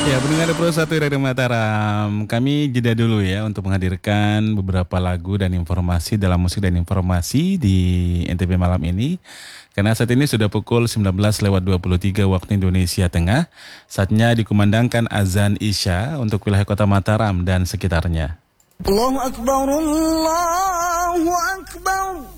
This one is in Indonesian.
Ya, pendengar Pro 1 Radio Mataram, kami jeda dulu ya untuk menghadirkan beberapa lagu dan informasi dalam musik dan informasi di NTB malam ini. Karena saat ini sudah pukul 19:23 waktu Indonesia Tengah, saatnya dikumandangkan azan Isya untuk wilayah kota Mataram dan sekitarnya. Allahu Akbar, Allahu Akbar.